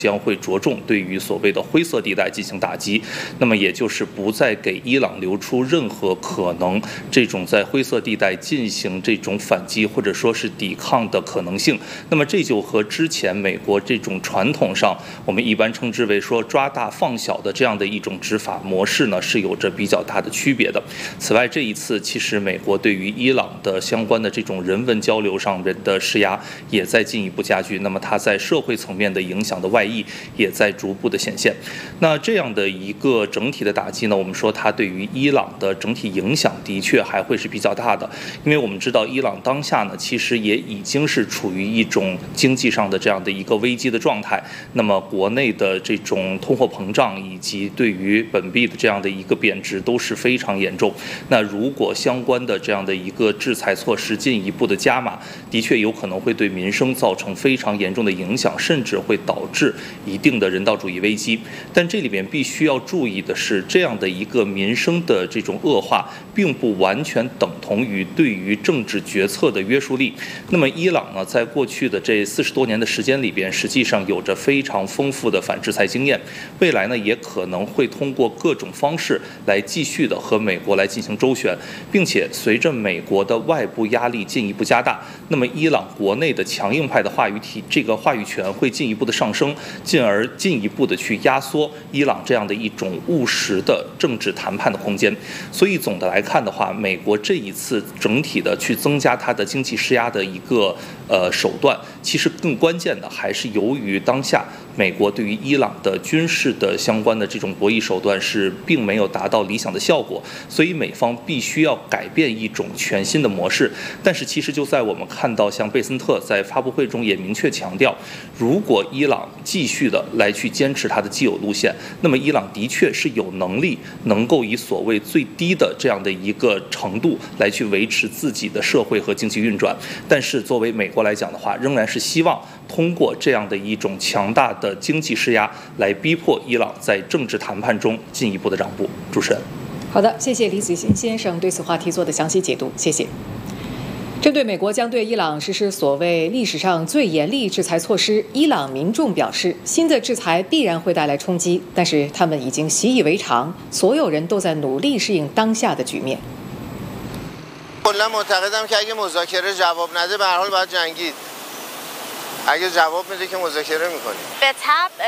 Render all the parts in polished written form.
将会着重对于所谓的灰色地带进行打击，那么也就是不再给伊朗留出任何可能这种在灰色地带进行这种反击或者说是抵抗的可能性。那么这就和之前美国这种传统上我们一般称之为说抓大放小的这样的一种执法模式呢是有着比较大的区别的。此外，这一次其实美国对于伊朗的相关的这种人文交流上面的施压也在进一步加剧，那么它在社会层面的影响的外溢也在逐步的显现。那这样的一个整体的打击呢，我们说它对于伊朗的整体影响的确还会是比较大的，因为我们知道伊朗当下呢其实也已经是处于一种经济上的这样的一个危机的状态，那么国内的这种通货膨胀以及对于本币的这样的一个贬值都是非常严重。那如果相关的这样的一个制裁措施进一步的加码，的确有可能会对民生造成非常严重的影响，甚至会导致一定的人道主义危机。但这里面必须要注意的是，这样的一个民生的这种恶化并不完全等同于对于政治决策的约束力。那么伊朗呢，在过去的这40多年的时间里边，实际上有着非常丰富的反制裁经验，未来呢也可能会通过各种方式来继续的和美国来进行周旋，并且随着美国的外部压力进一步加大，那么伊朗国内的强硬派的话语权会进一步的上升，进而进一步的去压缩伊朗这样的一种务实的政治谈判的空间。所以总的来看的话，美国这一次整体的去增加它的经济施压的一个手段，其实更关键的还是由于当下美国对于伊朗的军事的相关的这种博弈手段是并没有达到理想的效果，所以美方必须要改变一种全新的模式。但是其实就在我们看到像贝森特在发布会中也明确强调，如果伊朗继续的来去坚持它的既有路线，那么伊朗的确是有能力能够以所谓最低的这样的一个程度来去维持自己的社会和经济运转。但是作为美国来讲的话，仍然是希望通过这样的一种强大的经济施压来逼迫伊朗在政治谈判中进一步的让步。主持人。 好的，谢谢李子欣先生对此话题做的详细解读，谢谢。针对美国将对伊朗实施所谓历史上最严厉制裁措施，伊朗民众表示，新的制裁必然会带来冲击，但是他们已经习以为常，所有人都在努力适应当下的局面。 کلا معتقدم که اگه مذاکره جواب نده به هر حال باید جنگید. اگه جواب میده که مذاکره میکنیم. به طبع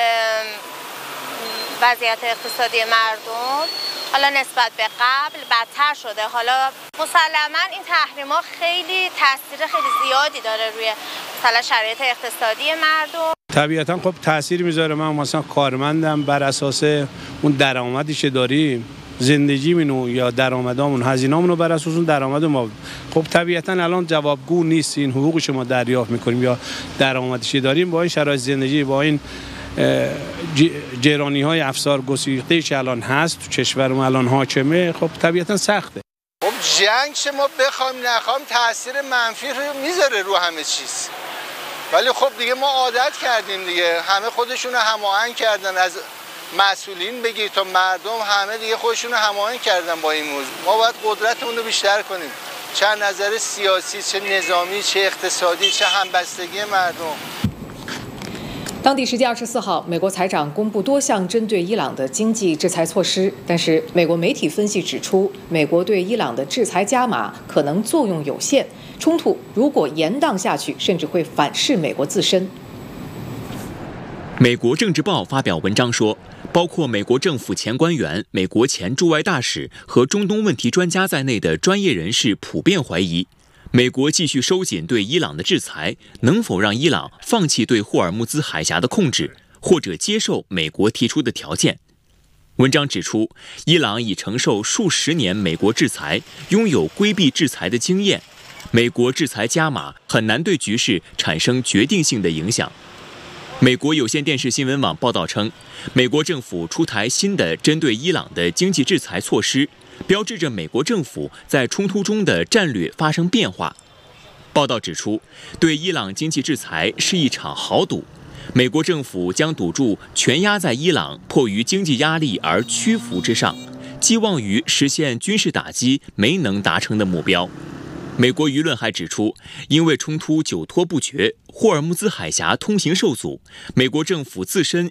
وضعیت اقتصادی مردم حالا نسبت به قبل بدتر شده. حالا مسلماً این تحریم‌ها خیلی تاثیر خیلی زیادی داره روی مثلا شرایط اقتصادی مردم. طبیعتاً خب تاثیر میذاره. من مثلا کارمندم، بر اساس اون درآمدی که داریم زندگیمون یا درآمدامون هزینه‌مون رو بر اساس اون درآمد ما، خب طبیعتاً الان جوابگو نیست این حقوقی ما دریافت میکنیم یا درآمدی داریم با این شرایط زندگی، با این گرانی‌های افزار گسیخته که الان هست تو کشورمون الان حاکمه، خب طبیعتاً سخته. خب جنگ ما بخوام نخوام تاثیر منفی رو میذاره رو همه چیز، ولی خب دیگه ما عادت کردیم دیگه، همه خودشون رو هماهنگ کردن، از مسئولین بگیر تا مردم همه دیگه خودشون رو هماهنگ کردن با این موضوع. ما باید قدرتمون رو بیشتر کنیم، چه نظر سیاسی، چه نظامی، چه اقتصادی، چه همبستگی مردم。 当地时间24号，美国财长公布多项针对伊朗的经济制裁措施，但是美国媒体分析指出，美国对伊朗的制裁加码可能作用有限，冲突如果延宕下去，甚至会反噬美国自身。 美国政治报发表文章说，包括美国政府前官员、美国前驻外大使和中东问题专家在内的专业人士普遍怀疑，美国继续收紧对伊朗的制裁，能否让伊朗放弃对霍尔木兹海峡的控制，或者接受美国提出的条件。文章指出，伊朗已承受数十年美国制裁，拥有规避制裁的经验，美国制裁加码很难对局势产生决定性的影响。美国有线电视新闻网报道称，美国政府出台新的针对伊朗的经济制裁措施，标志着美国政府在冲突中的战略发生变化。报道指出，对伊朗经济制裁是一场豪赌，美国政府将赌注全压在伊朗迫于经济压力而屈服之上，寄望于实现军事打击没能达成的目标。美国舆论还指出，因为冲突久拖不决，霍尔木兹海峡通行受阻，美国政府自身